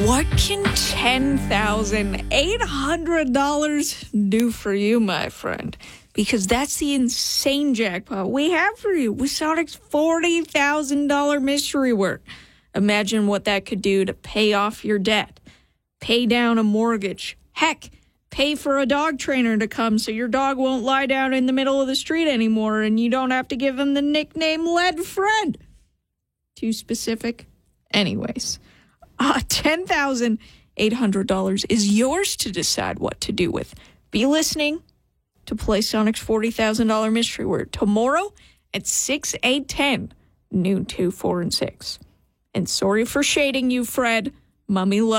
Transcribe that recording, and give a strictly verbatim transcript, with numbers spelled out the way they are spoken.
What can ten thousand eight hundred dollars do for you, my friend? Because that's the insane jackpot we have for you with Sonic's forty thousand dollars mystery word. Imagine what that could do to pay off your debt, pay down a mortgage, heck, pay for a dog trainer to come so your dog won't lie down in the middle of the street anymore and you don't have to give him the nickname Lead Fred. Too specific? Anyways, uh, ten thousand eight hundred dollars is yours to decide what to do with. Be listening to play Sonic's forty thousand dollars mystery word tomorrow at six, eight, ten, noon, two, four, and six. And sorry for shading you, Fred. Mummy loves